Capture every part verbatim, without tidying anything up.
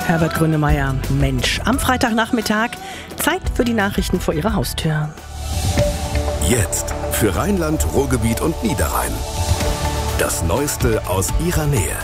Herbert Grönemeyer, Mensch. Am Freitagnachmittag Zeit für die Nachrichten vor Ihrer Haustür. Jetzt für Rheinland, Ruhrgebiet und Niederrhein. Das Neueste aus Ihrer Nähe.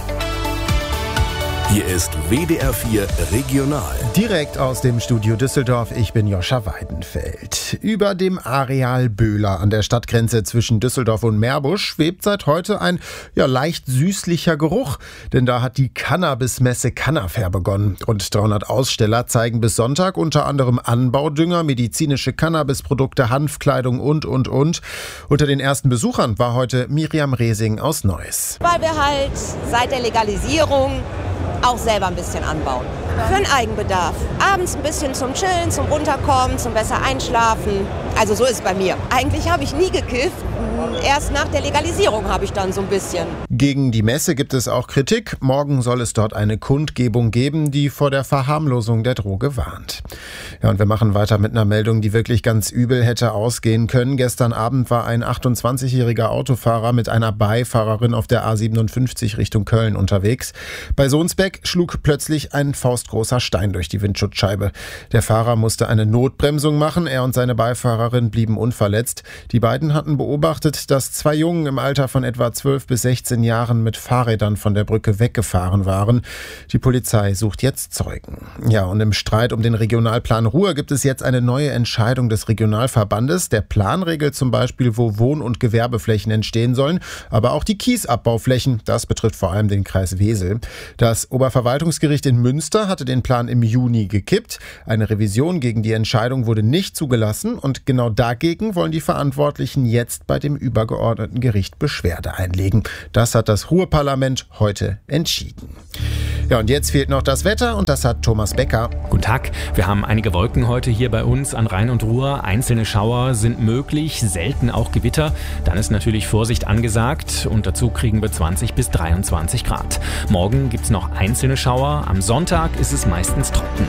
Hier ist W D R vier Regional. Direkt aus dem Studio Düsseldorf, ich bin Joscha Weidenfeld. Über dem Areal Böhler an der Stadtgrenze zwischen Düsseldorf und Meerbusch schwebt seit heute ein ja, leicht süßlicher Geruch. Denn da hat die Cannabis-Messe Cannafair begonnen. Rund dreihundert Aussteller zeigen bis Sonntag unter anderem Anbaudünger, medizinische Cannabisprodukte, Hanfkleidung und, und, und. Unter den ersten Besuchern war heute Miriam Resing aus Neuss. Weil wir halt seit der Legalisierung auch selber ein bisschen anbauen. Für den Eigenbedarf. Abends ein bisschen zum Chillen, zum Runterkommen, zum besser Einschlafen. Also so ist es bei mir. Eigentlich habe ich nie gekifft. Erst nach der Legalisierung habe ich dann so ein bisschen. Gegen die Messe gibt es auch Kritik. Morgen soll es dort eine Kundgebung geben, die vor der Verharmlosung der Droge warnt. Ja, und wir machen weiter mit einer Meldung, die wirklich ganz übel hätte ausgehen können. Gestern Abend war ein achtundzwanzigjähriger Autofahrer mit einer Beifahrerin auf der A siebenundfünfzig Richtung Köln unterwegs. Bei Sohnsbeck schlug plötzlich ein faustgroßer Stein durch die Windschutzscheibe. Der Fahrer musste eine Notbremsung machen. Er und seine Beifahrerin blieben unverletzt. Die beiden hatten beobachtet, dass zwei Jungen im Alter von etwa zwölf bis sechzehn Jahren mit Fahrrädern von der Brücke weggefahren waren. Die Polizei sucht jetzt Zeugen. Ja, und im Streit um den Regionalplan Ruhr gibt es jetzt eine neue Entscheidung des Regionalverbandes. Der Plan regelt zum Beispiel, wo Wohn- und Gewerbeflächen entstehen sollen, aber auch die Kiesabbauflächen. Das betrifft vor allem den Kreis Wesel. Das Oberverwaltungsgericht in Münster hatte den Plan im Juni gekippt. Eine Revision gegen die Entscheidung wurde nicht zugelassen und genau dagegen wollen die Verantwortlichen jetzt bei dem übergeordneten Gericht Beschwerde einlegen. Das hat das Ruhrparlament heute entschieden. Ja, und jetzt fehlt noch das Wetter und das hat Thomas Becker. Guten Tag. Wir haben einige Wolken heute hier bei uns an Rhein und Ruhr. Einzelne Schauer sind möglich, selten auch Gewitter. Dann ist natürlich Vorsicht angesagt und dazu kriegen wir zwanzig bis dreiundzwanzig Grad. Morgen gibt's noch einzelne Schauer. Am Sonntag ist es meistens trocken.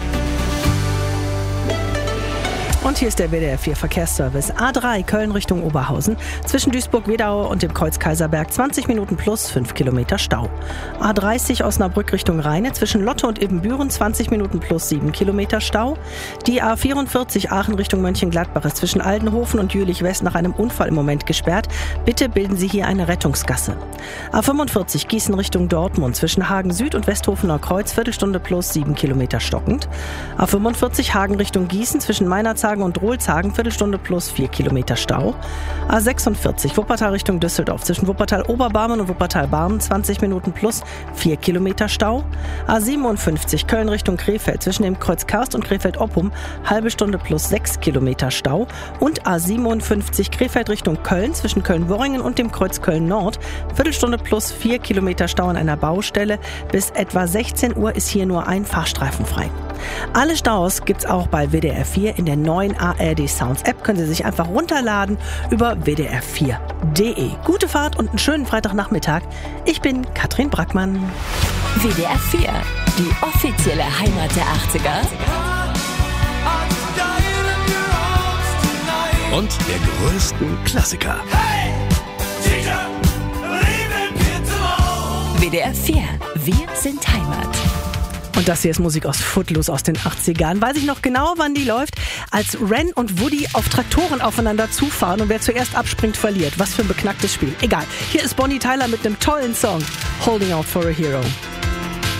Und hier ist der W D R vier Verkehrsservice. A drei Köln Richtung Oberhausen. Zwischen Duisburg-Wedau und dem Kreuz Kaiserberg zwanzig Minuten plus fünf Kilometer Stau. A dreißig Osnabrück Richtung Rheine. Zwischen Lotte und Ibbenbüren zwanzig Minuten plus sieben Kilometer Stau. Die A vierundvierzig Aachen Richtung Mönchengladbach ist zwischen Aldenhofen und Jülich-West nach einem Unfall im Moment gesperrt. Bitte bilden Sie hier eine Rettungsgasse. A fünfundvierzig Gießen Richtung Dortmund. Zwischen Hagen Süd und Westhofener Kreuz Viertelstunde plus sieben Kilometer stockend. A fünfundvierzig Hagen Richtung Gießen. Zwischen Meinerzhagen und Rohlzagen Viertelstunde plus vier Kilometer Stau. A sechsundvierzig Wuppertal Richtung Düsseldorf. Zwischen Wuppertal-Oberbarmen und Wuppertal-Barmen zwanzig Minuten plus vier Kilometer Stau. A siebenundfünfzig Köln Richtung Krefeld. Zwischen dem Kreuz Karst und Krefeld-Oppum halbe Stunde plus sechs Kilometer Stau. Und A siebenundfünfzig Krefeld Richtung Köln. Zwischen Köln-Worringen und dem Kreuz Köln-Nord Viertelstunde plus vier Kilometer Stau an einer Baustelle. Bis etwa sechzehn Uhr ist hier nur ein Fahrstreifen frei. Alle Staus gibt's auch bei W D R vier in der neuen A R D Sounds App. Können Sie sich einfach runterladen über w d r vier punkt d e. Gute Fahrt und einen schönen Freitagnachmittag. Ich bin Katrin Brackmann. W D R vier, die offizielle Heimat der achtziger. Und der größten Klassiker. W D R vier, wir sind Heimat. Und das hier ist Musik aus Footloose aus den achtzigern. Weiß ich noch genau, wann die läuft, als Ren und Woody auf Traktoren aufeinander zufahren und wer zuerst abspringt, verliert. Was für ein beknacktes Spiel. Egal. Hier ist Bonnie Tyler mit einem tollen Song. Holding Out for a Hero.